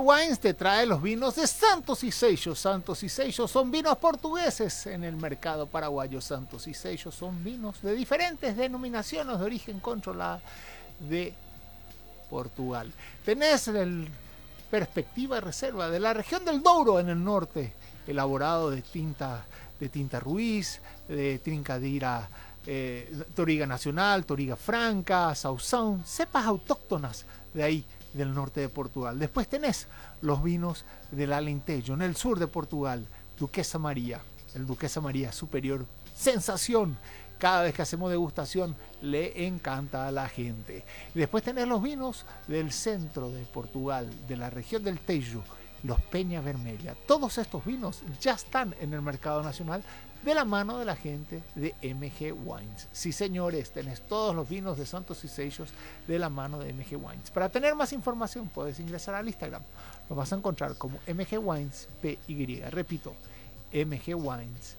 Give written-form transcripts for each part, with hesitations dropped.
Wines te trae los vinos de Santos y Seixos. Santos y Seixos son vinos portugueses en el mercado paraguayo. Santos y Seixos son vinos de diferentes denominaciones de origen controlada de Portugal. Tenés el Perspectiva Reserva de la región del Douro en el norte, elaborado de tinta Ruiz, de Trincadira, Toriga Nacional, Toriga Franca, Sauzón, cepas autóctonas de ahí, del norte de Portugal. Después tenés los vinos del Alentejo, en el sur de Portugal, Duquesa María, el Duquesa María Superior, sensación. Cada vez que hacemos degustación le encanta a la gente. Y después tenés los vinos del centro de Portugal, de la región del Tejo, los Peña Vermelha. Todos estos vinos ya están en el mercado nacional de la mano de la gente de MG Wines. Sí, señores, tenés todos los vinos de Santos y Seixos de la mano de MG Wines. Para tener más información puedes ingresar al Instagram. Lo vas a encontrar como MG Wines PY. Repito, MG Wines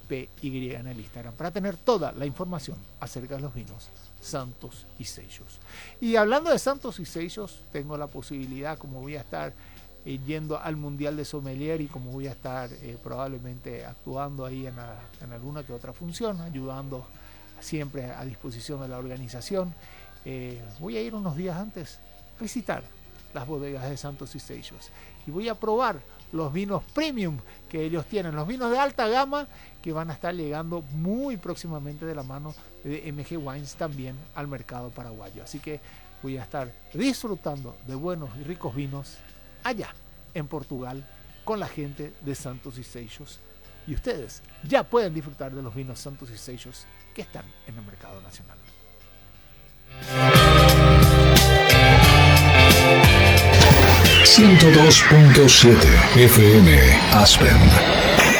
PY en el Instagram, para tener toda la información acerca de los vinos Santos y Seixos. Y hablando de Santos y Seixos, tengo la posibilidad, como voy a estar yendo al Mundial de Sommelier y como voy a estar probablemente actuando ahí en alguna que otra función, ayudando siempre a disposición de la organización, voy a ir unos días antes a visitar las bodegas de Santos y Seixos y voy a probar los vinos premium que ellos tienen, los vinos de alta gama que van a estar llegando muy próximamente de la mano de MG Wines también al mercado paraguayo. Así que voy a estar disfrutando de buenos y ricos vinos allá en Portugal con la gente de Santos y Seixos, y ustedes ya pueden disfrutar de los vinos Santos y Seixos que están en el mercado nacional. 102.7 FM Aspen.